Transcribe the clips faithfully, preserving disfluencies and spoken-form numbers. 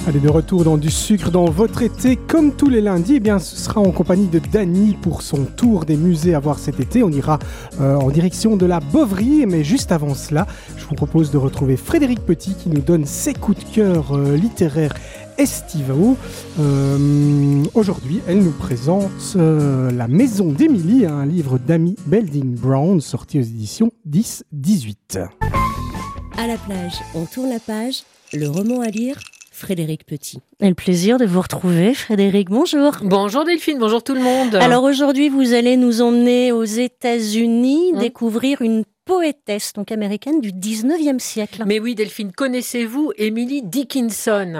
Allez, de retour dans du sucre dans votre été, comme tous les lundis, eh bien, ce sera en compagnie de Dany pour son tour des musées à voir cet été. On ira euh, en direction de la Boverie, mais juste avant cela, je vous propose de retrouver Frédéric Petit qui nous donne ses coups de cœur euh, littéraires estivaux. Euh, aujourd'hui, elle nous présente euh, La Maison d'Émilie, un livre d'Amy Belding Brown, sorti aux éditions dix dix-huit. À la plage, on tourne la page, le roman à lire, Frédéric Petit. Et le plaisir de vous retrouver, Frédéric. Bonjour. Bonjour Delphine, bonjour tout le monde. Alors aujourd'hui, vous allez nous emmener aux États-Unis, mmh. découvrir une poétesse donc américaine du dix-neuvième siècle. Mais oui Delphine, connaissez-vous Emily Dickinson ?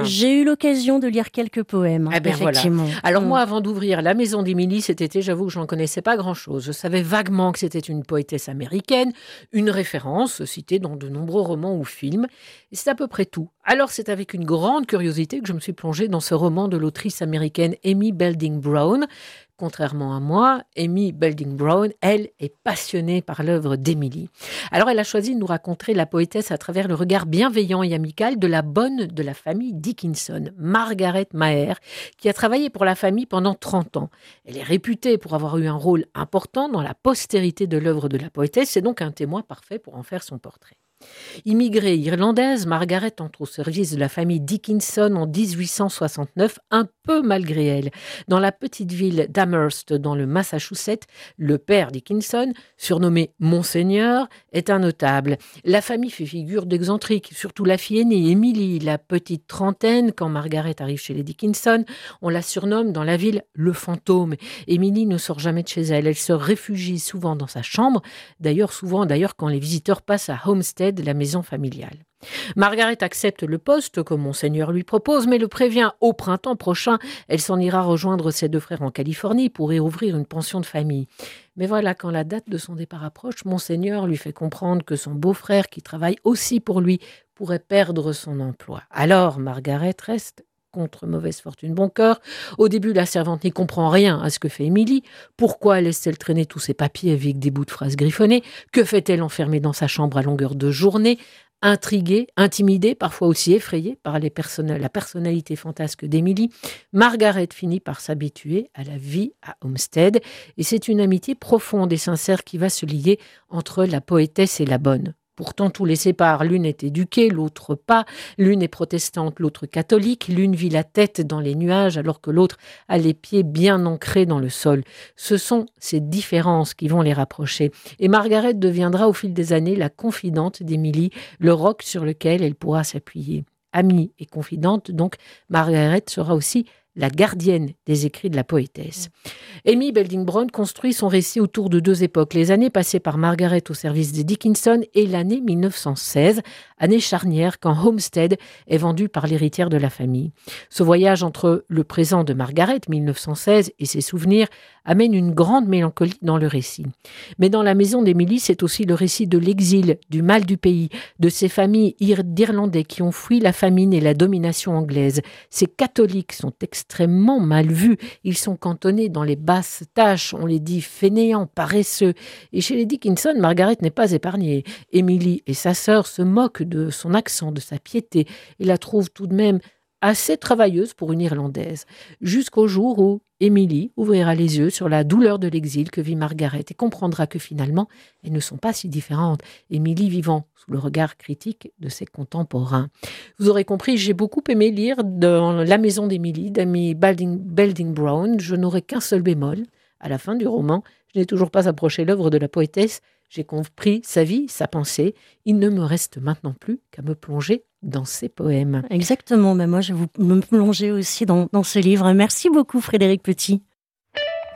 J'ai eu l'occasion de lire quelques poèmes, eh ben effectivement. Voilà. Alors mmh. moi, avant d'ouvrir La Maison d'Emily cet été, j'avoue que je n'en connaissais pas grand-chose. Je savais vaguement que c'était une poétesse américaine, une référence citée dans de nombreux romans ou films, et c'est à peu près tout. Alors c'est avec une grande curiosité que je me suis plongée dans ce roman de l'autrice américaine Amy Belding Brown. Contrairement à moi, Amy Belding Brown, elle, est passionnée par l'œuvre d'Emily. Alors, elle a choisi de nous raconter la poétesse à travers le regard bienveillant et amical de la bonne de la famille Dickinson, Margaret Maher, qui a travaillé pour la famille pendant trente ans. Elle est réputée pour avoir eu un rôle important dans la postérité de l'œuvre de la poétesse. C'est donc un témoin parfait pour en faire son portrait. Immigrée irlandaise, Margaret entre au service de la famille Dickinson en dix-huit cent soixante-neuf, un peu malgré elle. Dans la petite ville d'Amherst, dans le Massachusetts, le père Dickinson, surnommé Monseigneur, est un notable. La famille fait figure d'excentrique, surtout la fille aînée, Emily, la petite trentaine. Quand Margaret arrive chez les Dickinson, on la surnomme dans la ville le fantôme. Emily ne sort jamais de chez elle, elle se réfugie souvent dans sa chambre, d'ailleurs souvent d'ailleurs quand les visiteurs passent à Homestead, la maison familiale. Margaret accepte le poste que Monseigneur lui propose, mais le prévient au printemps prochain, elle s'en ira rejoindre ses deux frères en Californie pour y ouvrir une pension de famille. Mais voilà, quand la date de son départ approche, Monseigneur lui fait comprendre que son beau-frère, qui travaille aussi pour lui, pourrait perdre son emploi. Alors, Margaret reste contre mauvaise fortune bon cœur. Au début, la servante n'y comprend rien à ce que fait Émilie. Pourquoi laisse-t-elle traîner tous ses papiers avec des bouts de phrases griffonnés ? Que fait-elle enfermée dans sa chambre à longueur de journée ? Intriguée, intimidée, parfois aussi effrayée par les person- la personnalité fantasque d'Émilie, Margaret finit par s'habituer à la vie à Homestead. Et c'est une amitié profonde et sincère qui va se lier entre la poétesse et la bonne. Pourtant, tout les sépare. L'une est éduquée, l'autre pas. L'une est protestante, l'autre catholique. L'une vit la tête dans les nuages, alors que l'autre a les pieds bien ancrés dans le sol. Ce sont ces différences qui vont les rapprocher. Et Margaret deviendra au fil des années la confidente d'Emily, le roc sur lequel elle pourra s'appuyer. Amie et confidente, donc, Margaret sera aussi la gardienne des écrits de la poétesse. Amy Belding Brown construit son récit autour de deux époques, les années passées par Margaret au service des Dickinson et l'année mille neuf cent seize, année charnière quand Homestead est vendu par l'héritière de la famille. Ce voyage entre le présent de Margaret, mille neuf cent seize, et ses souvenirs amène une grande mélancolie dans le récit. Mais dans La Maison d'Émilie, c'est aussi le récit de l'exil, du mal du pays, de ces familles d'Irlandais qui ont fui la famine et la domination anglaise. Ces catholiques sont extrêmement mal vus. Ils sont cantonnés dans les basses tâches, on les dit fainéants, paresseux. Et chez les Dickinson, Margaret n'est pas épargnée. Émilie et sa sœur se moquent de son accent, de sa piété, et la trouvent tout de même assez travailleuse pour une Irlandaise, jusqu'au jour où Émilie ouvrira les yeux sur la douleur de l'exil que vit Margaret et comprendra que finalement, elles ne sont pas si différentes, Émilie vivant sous le regard critique de ses contemporains. Vous aurez compris, j'ai beaucoup aimé lire dans La Maison d'Émilie, d'Amy Belding, Belding Brown. Je n'aurai qu'un seul bémol. À la fin du roman, je n'ai toujours pas approché l'œuvre de la poétesse. J'ai compris sa vie, sa pensée. Il ne me reste maintenant plus qu'à me plonger dans ses poèmes. Exactement, mais moi je vais vous me plonger aussi dans, dans ce livre. Merci beaucoup Frédéric Petit.